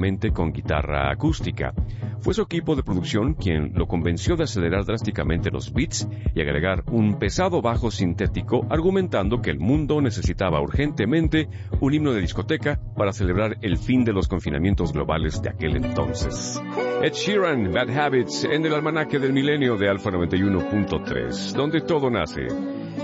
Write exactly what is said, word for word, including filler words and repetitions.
únicamente con guitarra acústica. Fue su equipo de producción quien lo convenció de acelerar drásticamente los beats y agregar un pesado bajo sintético, argumentando que el mundo necesitaba urgentemente un himno de discoteca para celebrar el fin de los confinamientos globales de aquel entonces. Ed Sheeran, Bad Habits, en el almanaque del milenio de Alfa noventa y uno punto tres, donde todo nace.